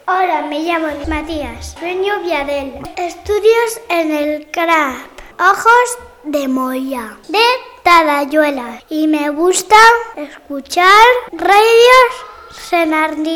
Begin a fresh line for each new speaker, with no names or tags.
Hola, me llamo Matías, sueño Viadel. Estudios en el CRAP, Ojos de Moya, de Talayuela. Y me gusta escuchar Radio Senardi.